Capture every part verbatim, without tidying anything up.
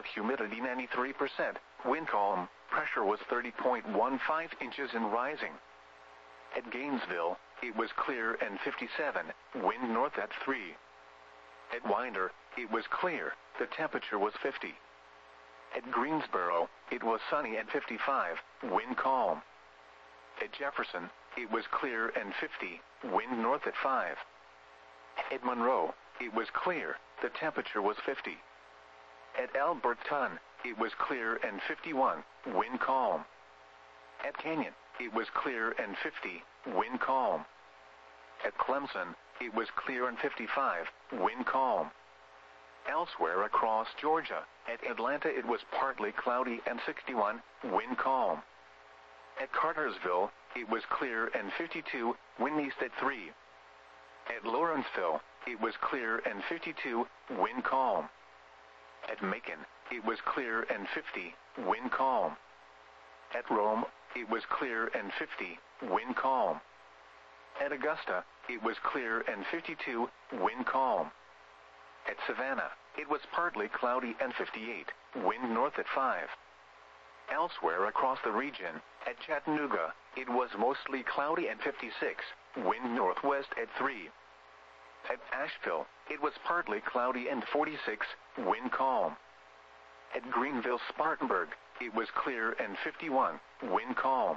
relative humidity ninety-three percent, wind calm, pressure was thirty point one five inches and rising. At Gainesville, it was clear and fifty-seven, wind north at three. At Winder, it was clear, the temperature was fifty. At Greensboro, it was sunny and fifty-five, wind calm. At Jefferson, it was clear and fifty, wind north at five. At Monroe, it was clear, the temperature was fifty. At Alberton, it was clear and fifty-one, wind calm. At Canyon, it was clear and fifty, wind calm. At Clemson, it was clear and fifty-five, wind calm. Elsewhere across Georgia, at Atlanta it was partly cloudy and sixty-one, wind calm. At Cartersville, it was clear and fifty-two, wind east at three. At Lawrenceville, it was clear and fifty-two, wind calm. At Macon, it was clear and fifty, wind calm. At Rome, it was clear and fifty, wind calm. At Augusta, it was clear and fifty-two, wind calm. At Savannah, it was partly cloudy and fifty-eight, wind north at five. Elsewhere across the region, at Chattanooga, it was mostly cloudy and fifty-six, wind northwest at three. At Asheville, it was partly cloudy and forty-six, wind calm. At Greenville-Spartanburg, it was clear and fifty-one, wind calm.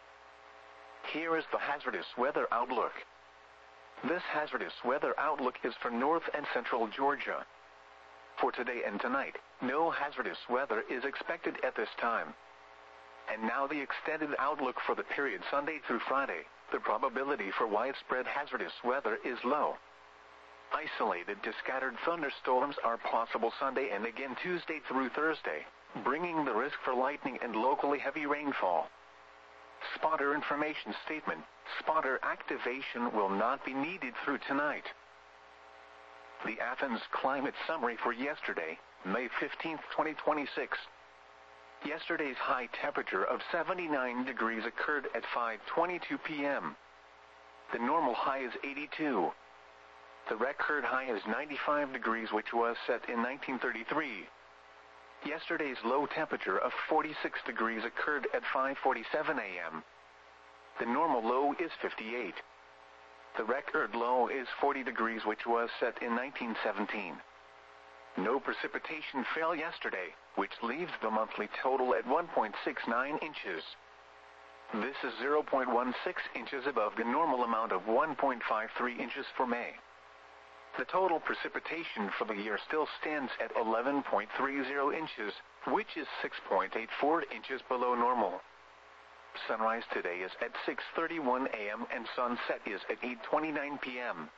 Here is the hazardous weather outlook. This hazardous weather outlook is for north and central Georgia. For today and tonight, no hazardous weather is expected at this time. And now the extended outlook for the period Sunday through Friday. The probability for widespread hazardous weather is low. Isolated to scattered thunderstorms are possible Sunday and again Tuesday through Thursday, bringing the risk for lightning and locally heavy rainfall. Spotter information statement: spotter activation will not be needed through tonight. The Athens climate summary for yesterday, May fifteenth, twenty twenty-six. Yesterday's high temperature of seventy-nine degrees occurred at five twenty-two p m The normal high is eighty-two. The record high is ninety-five degrees, which was set in nineteen thirty-three. Yesterday's low temperature of forty-six degrees occurred at five forty-seven a m The normal low is fifty-eight. The record low is forty degrees, which was set in nineteen seventeen. No precipitation fell yesterday, which leaves the monthly total at one point six nine inches. This is zero point one six inches above the normal amount of one point five three inches for May. The total precipitation for the year still stands at eleven point three zero inches, which is six point eight four inches below normal. Sunrise today is at six thirty-one a m and sunset is at eight twenty-nine p m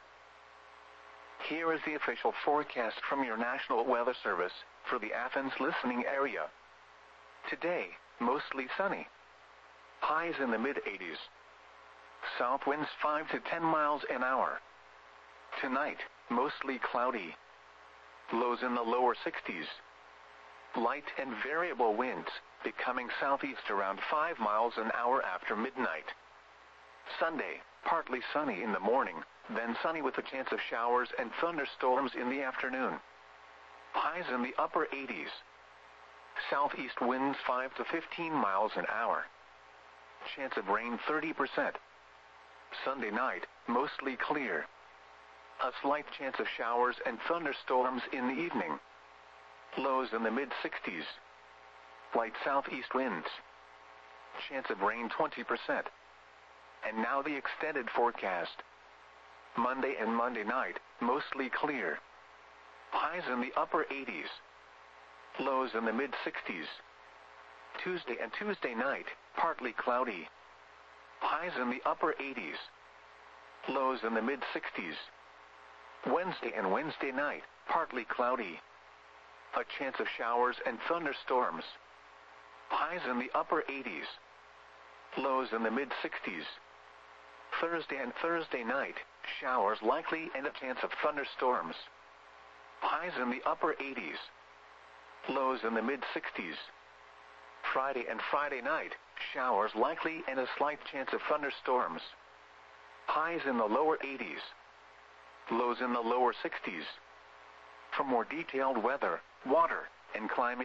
Here is the official forecast from your National Weather Service for the Athens listening area. Today, mostly sunny. Highs in the mid eighties. South winds five to ten miles an hour. Tonight, mostly cloudy. Lows in the lower sixties. Light and variable winds, becoming southeast around five miles an hour after midnight. Sunday, partly sunny in the morning, then sunny with a chance of showers and thunderstorms in the afternoon. Highs in the upper eighties. Southeast winds five to fifteen miles an hour. Chance of rain thirty percent. Sunday night, mostly clear. A slight chance of showers and thunderstorms in the evening. Lows in the mid sixties. Light southeast winds. Chance of rain twenty percent. And now the extended forecast. Monday and Monday night, mostly clear. Highs in the upper eighties. Lows in the mid sixties. Tuesday and Tuesday night, partly cloudy. Highs in the upper eighties. Lows in the mid sixties. Wednesday and Wednesday night, partly cloudy. A chance of showers and thunderstorms. Highs in the upper eighties. Lows in the mid sixties. Thursday and Thursday night, showers likely and a chance of thunderstorms. Highs in the upper eighties. Lows in the mid sixties. Friday and Friday night, showers likely and a slight chance of thunderstorms. Highs in the lower eighties. Lows in the lower sixties. For more detailed weather, water, and climate